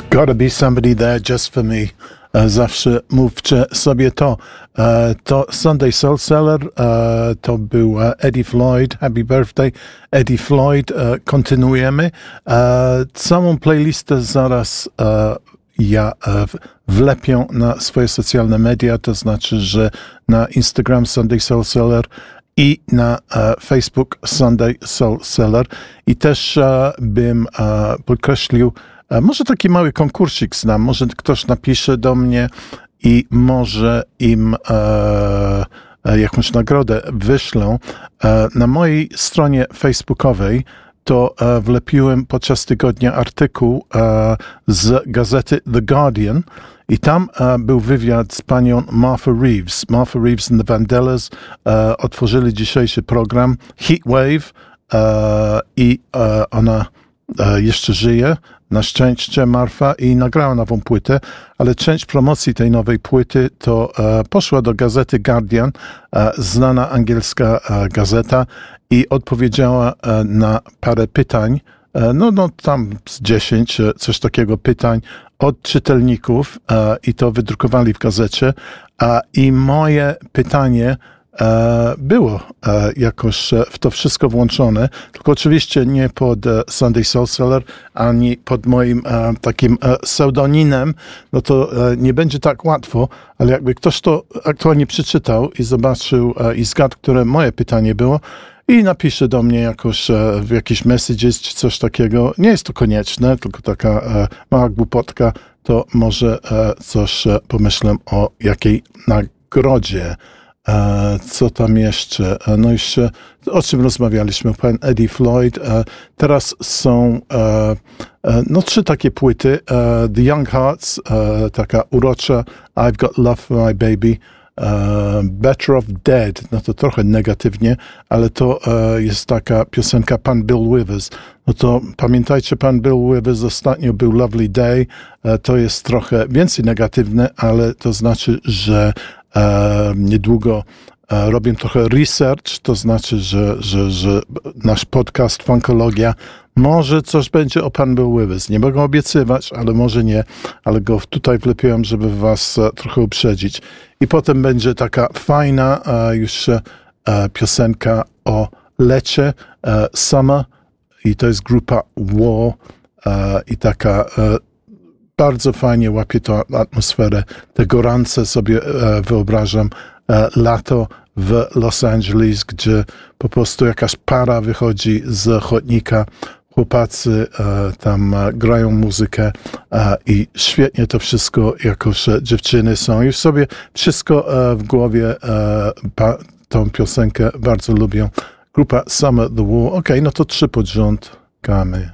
Gotta be somebody there just for me. Zawsze mówcie sobie to. To Sunday Soul Cellar, to był Eddie Floyd. Happy birthday, Eddie Floyd. Kontynuujemy. Całą playlistę zaraz ja wlepię na swoje socjalne media, to znaczy, że na Instagram Sunday Soul Cellar i na Facebook Sunday Soul Cellar. I też bym podkreślił, może taki mały konkursik znam, może ktoś napisze do mnie i może im jakąś nagrodę wyślę. Na mojej stronie facebookowej to wlepiłem podczas tygodnia artykuł z gazety The Guardian i tam był wywiad z panią Martha Reeves. Martha Reeves and the Vandellas otworzyli dzisiejszy program Heatwave i ona jeszcze żyje. Na szczęście Martha i nagrała nową płytę, ale część promocji tej nowej płyty to poszła do gazety Guardian, znana angielska gazeta, i odpowiedziała na parę pytań, no tam z 10, coś takiego pytań od czytelników i to wydrukowali w gazecie. I moje pytanie było jakoś w to wszystko włączone, tylko oczywiście nie pod Sunday Soul Cellar, ani pod moim takim pseudonimem, no to nie będzie tak łatwo, ale jakby ktoś to aktualnie przeczytał i zobaczył i zgadł, które moje pytanie było i napisze do mnie jakoś w jakiś messages czy coś takiego, nie jest to konieczne, tylko taka mała głupotka, to może coś pomyślę o jakiej nagrodzie. Co tam jeszcze? No jeszcze o czym rozmawialiśmy? Pan Eddie Floyd. Teraz są 3 takie płyty. The Young Hearts, taka urocza I've Got Love for My Baby. Better Off Dead, no to trochę negatywnie, ale to jest taka piosenka Pan Bill Withers. No to pamiętajcie, Pan Bill Withers ostatnio był Lovely Day, to jest trochę więcej negatywne, ale to znaczy, że niedługo robię trochę research, to znaczy, że nasz podcast Funkologia może coś będzie o Pan Bill Withers. Nie mogę obiecywać, ale może nie, ale go tutaj wlepiłem, żeby was trochę uprzedzić. I potem będzie taka fajna już piosenka o lecie, Summer, i to jest grupa War i taka bardzo fajnie łapie to atmosferę. Te gorące sobie wyobrażam lato w Los Angeles, gdzie po prostu jakaś para wychodzi z chodnika, chłopacy tam grają muzykę i świetnie to wszystko, jako że dziewczyny są. Już sobie wszystko w głowie, tą piosenkę bardzo lubię. Grupa Summer the War. Okej, no to 3 pod rząd gramy.